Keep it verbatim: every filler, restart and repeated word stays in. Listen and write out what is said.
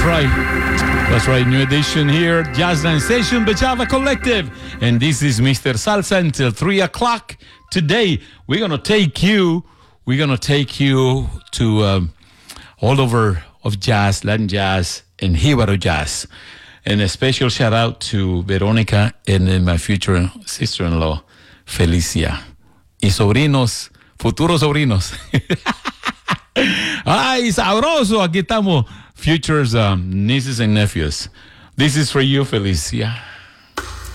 right. That's right. New edition here. Jazzland Station, Bechava Collective. And this is Mister Salsa until three o'clock. Today, we're going to take you, we're going to take you to um, all over of jazz, Latin jazz, and Jíbaro jazz. And a special shout out to Veronica and uh, my future sister-in-law, Felicia. Y sobrinos, futuros sobrinos. Ay, sabroso. Aquí estamos. Futures um, nieces and nephews. This is for you, Felicia.